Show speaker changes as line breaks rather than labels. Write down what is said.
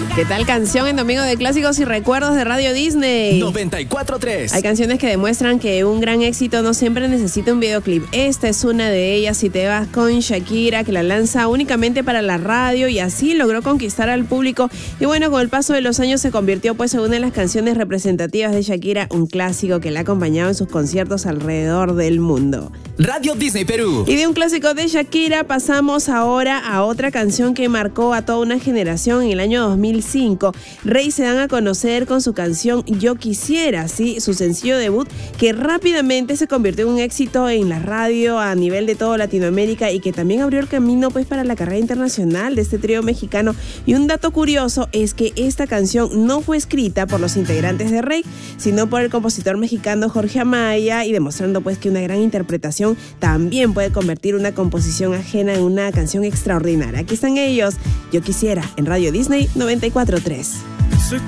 ¿Qué tal canción en Domingo de Clásicos y Recuerdos de Radio Disney?
94.3.
Hay canciones que demuestran que un gran éxito no siempre necesita un videoclip. Esta es una de ellas, Si te vas, con Shakira, que la lanza únicamente para la radio y así logró conquistar al público. Y bueno, con el paso de los años se convirtió pues en una de las canciones representativas de Shakira, un clásico que la ha acompañado en sus conciertos alrededor del mundo.
Radio Disney Perú.
Y de un clásico de Shakira pasamos ahora a otra canción que marcó a toda una generación en el año 2005. Rey se dan a conocer con su canción Yo Quisiera, ¿sí? Su sencillo debut que rápidamente se convirtió en un éxito en la radio a nivel de toda Latinoamérica y que también abrió el camino pues para la carrera internacional de este trío mexicano. Y un dato curioso es que esta canción no fue escrita por los integrantes de Rey, sino por el compositor mexicano Jorge Amaya, y demostrando pues que una gran interpretación también puede convertir una composición ajena en una canción extraordinaria. Aquí están ellos, Yo Quisiera, en Radio Disney 94.3.
Soy